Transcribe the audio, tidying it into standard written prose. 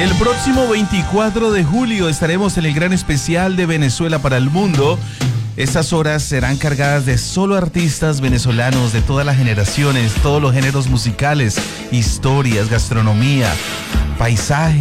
El próximo 24 de julio estaremos en el gran especial de Venezuela para el mundo. Estas horas serán cargadas de solo artistas venezolanos de todas las generaciones, todos los géneros musicales, historias, gastronomía, paisajes.